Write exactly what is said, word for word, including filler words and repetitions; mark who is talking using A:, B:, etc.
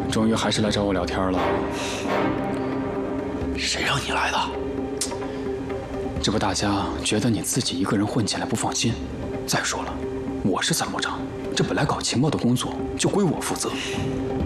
A: 终于还是来找我聊天了。
B: 谁让你来的？
A: 这不，大家觉得你自己一个人混起来不放心。再说了，我是参谋长，这本来搞情报的工作就归我负责。